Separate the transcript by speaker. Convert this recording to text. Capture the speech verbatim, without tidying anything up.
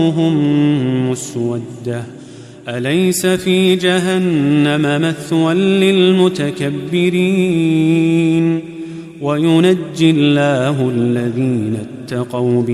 Speaker 1: مسودة أليس في جهنم مثوى للمتكبرين وينجي الله الذين اتقوا